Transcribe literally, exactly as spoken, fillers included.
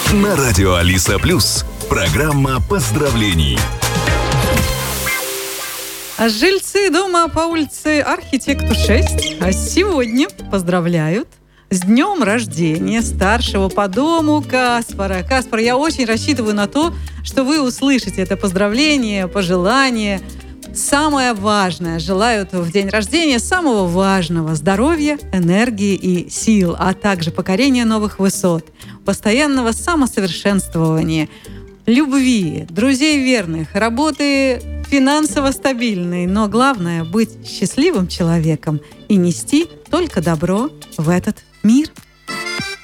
На радио Алиса Плюс. Программа поздравлений. Жильцы дома по улице Архитекту шесть а сегодня поздравляют с днем рождения старшего по дому Каспара. Каспар, я очень рассчитываю на то, что вы услышите это поздравление, пожелание. Самое важное желают в день рождения самого важного – здоровья, энергии и сил, а также покорения новых высот, постоянного самосовершенствования, любви, друзей верных, работы финансово стабильной, но главное – быть счастливым человеком и нести только добро в этот мир.